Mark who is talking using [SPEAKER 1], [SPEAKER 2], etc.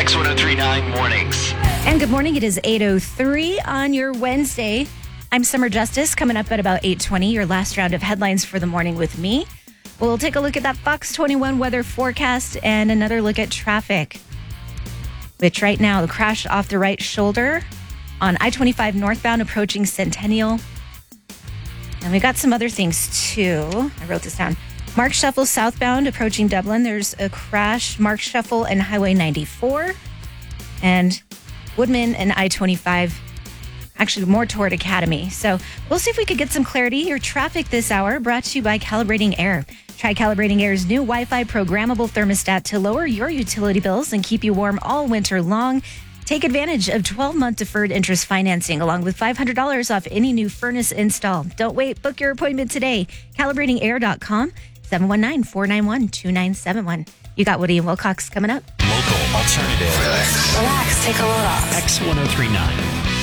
[SPEAKER 1] X1039 Mornings.
[SPEAKER 2] And good morning. It is 8:03 on your Wednesday. I'm Summer Justice, coming up at about 8:20, your last round of headlines for the morning with me. We'll take a look at that Fox 21 weather forecast and another look at traffic, which right now, the crash off the right shoulder on I-25 northbound approaching Centennial. And we got some other things too. I wrote this down. Mark Shuffle southbound approaching Dublin. There's a crash, Mark Shuffle and Highway 94. And Woodman and I-25, actually more toward Academy. So we'll see if we could get some clarity. Your traffic this hour brought to you by Calibrating Air. Try Calibrating Air's new Wi-Fi programmable thermostat to lower your utility bills and keep you warm all winter long. Take advantage of 12-month deferred interest financing along with $500 off any new furnace install. Don't wait. Book your appointment today. CalibratingAir.com, 719-491-2971. You got Woody and Wilcox coming up.
[SPEAKER 1] Local alternative.
[SPEAKER 3] Relax, take a load off.
[SPEAKER 1] X1039.